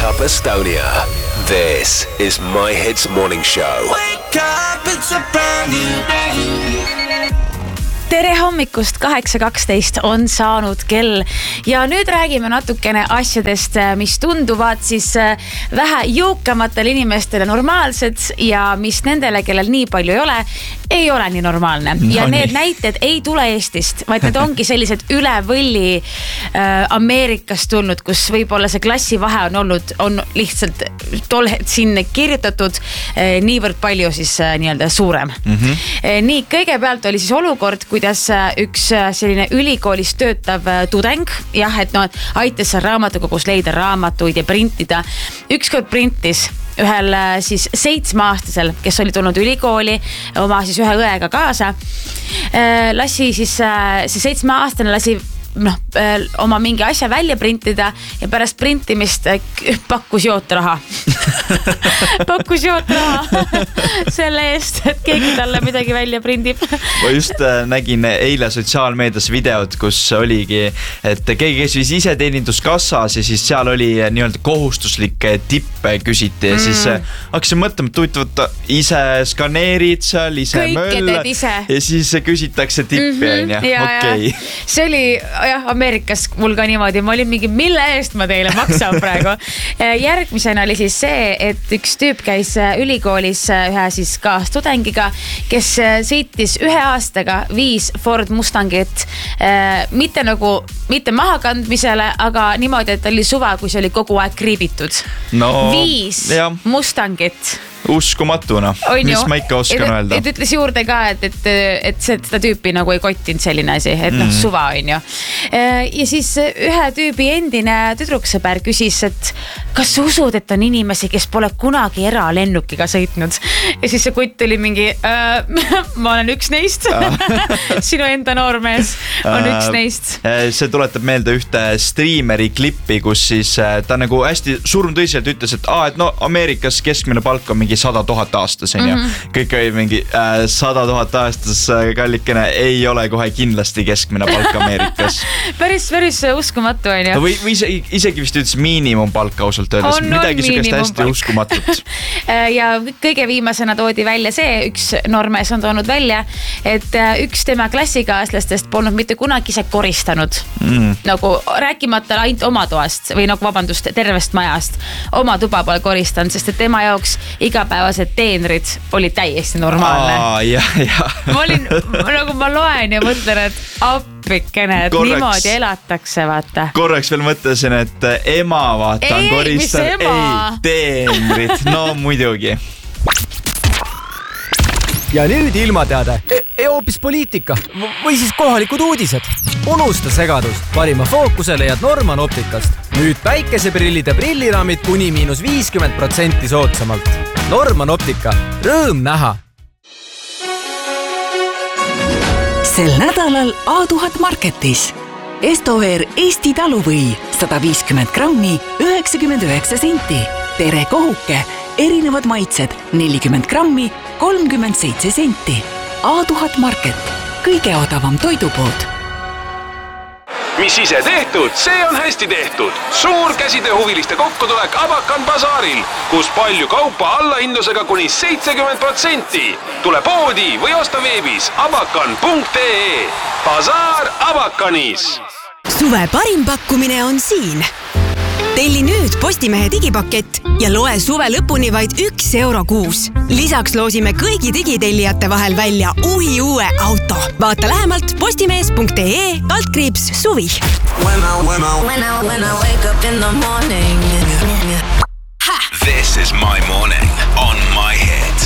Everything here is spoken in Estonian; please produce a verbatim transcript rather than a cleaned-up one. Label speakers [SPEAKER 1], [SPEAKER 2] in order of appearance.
[SPEAKER 1] up Estonia. This is My Hits Morning Show.
[SPEAKER 2] Wake up, it's a brand new day.
[SPEAKER 3] Tere hommikust, kaheksa kaksteist on saanud kell ja nüüd räägime natukene asjadest, mis tunduvad siis vähe jõukamatele inimestele normaalsed ja mis nendele, kellel nii palju ei ole, ei ole nii normaalne. No, ja need nii. näited ei tule Eestist, vaid need ongi sellised üle võlli äh, Ameerikast tulnud, kus võib-olla see klassivahe on olnud, on lihtsalt tol siin kirjutatud äh, niivõrd palju siis äh, nii-öelda suurem. Mm-hmm. Äh, nii, kõigepealt oli siis olukord, kui kuidas üks selline ülikoolis töötav tudeng, jah, et no, aitas raamatukogus leida raamatuid ja printida. Ükskord printis ühel siis seitsmeaastasel, kes oli tulnud ülikooli oma siis ühe õega kaasa. Lasi siis, see seitsmeaastane lasi noh, oma mingi asja välja printida ja pärast printimist pakkus jootraha. pakkus jootraha selle eest, et keegi talle midagi välja prindib.
[SPEAKER 4] Ma just nägin eile sotsiaalmeedias videot, kus oligi, et keegi kes viis ise teeninduskassas ja siis seal oli nii-öelda kohustuslikke tippe küsiti ja mm. siis hakkasin mõtlema, et huvitavat ise skaneerid seal, ise möll ja siis küsitakse tippi. Mm-hmm. Ja, okay.
[SPEAKER 3] See oli jah, Ameerikas mul ka niimoodi, ma olin mingi, mille eest ma teile maksan praegu. Järgmisena oli siis see, et üks tüüp käis ülikoolis ühe siis kaastudengiga, kes sõitis ühe aastaga viis Ford Mustangit, mitte nagu, mitte mahakandmisele, aga niimoodi, et oli suva, kui see oli kogu aeg kriibitud. No, viis jah. Mustangit.
[SPEAKER 4] Uskumatuna, mis ma ikka oskan
[SPEAKER 3] et,
[SPEAKER 4] öelda.
[SPEAKER 3] Et ütles juurde ka, et, et, et seda tüüpi nagu ei kottinud selline asi, et noh, mm. suva on ju. Ja siis ühe tüübi endine tüdruksõber küsis, et kas sa usud, et on inimesi, kes pole kunagi eralennukiga sõitnud? Ja siis see kutt oli mingi, ma olen üks neist. Sinu enda noormees on üks neist.
[SPEAKER 4] See tuletab meelde ühte streameri klippi, kus siis ta nagu hästi surmtõiselt ütles, et, aa, et no Ameerikas keskmine palk on mingi sada tuhat aastas, on ju. Mm-hmm. Kõik oli mingi äh, sada tuhat aastas kallikene ei ole kohe kindlasti keskmine palk Ameerikas.
[SPEAKER 3] päris, päris uskumatu, on ju.
[SPEAKER 4] Või, või ise, isegi vist ütles miinimumpalka ausalt öeldes. On, midagi sugust hästi uskumatut. Ja kõige viimasena toodi välja see, üks noormees on toonud välja, et üks tema klassikaaslastest polnud mitte kunagi ise koristanud. Mm. Nagu rääkimata ainult oma toast või nagu vabandust, tervest majast. Oma tuba pole koristanud, sest et tema jaoks igapäevased teenrid oli täiesti normaalne. Aa, jah, jah.
[SPEAKER 3] Ma olin, nagu ma loen ja mõtlen, et appikene, et korraks, niimoodi elatakse, vaata.
[SPEAKER 4] Korraks veel mõtlesin, et ema vaata on koristan. Ei, teenrid, no muidugi.
[SPEAKER 5] Ja nüüd ilmateade. E hoopis poliitika või siis kohalikud uudised. Unusta segadus. Parima fookuse leiad Norman Optikast. Nüüd päikeseprillid ja prilliraamid kuni miinus viiskümmend protsenti soodsamalt. Norman Optika. Rõõm näha.
[SPEAKER 6] Sel nädalal A tuhat Marketis. Estover Eesti taluvõi sada viiskümmend grammi üheksakümmend üheksa senti. Tere kohuke. Erinevad maitsed nelikümmend grammi kolmkümmend seitse senti. A tuhat Market. Kõige odavam toidupood.
[SPEAKER 1] Mis ise tehtud, see on hästi tehtud. Suur käsitööhuviliste kokkutulek Abakan basaaril, kus palju kaupa allahindlusega kuni seitsekümmend protsenti. Tule poodi või osta veebis abakan punkt ee. Basaar Abakanis.
[SPEAKER 7] Suve parim pakkumine on siin. Telli nüüd Postimehe digipakett ja loe suve lõpuni vaid üks euro kuus. Lisaks loosime kõigi digitellijate vahel välja uhi uue auto. Vaata lähemalt postimees punkt ee kaldkriips suvi.
[SPEAKER 2] When I, when I, when I, when I wake up in the morning.
[SPEAKER 1] This is My Morning on My Hits.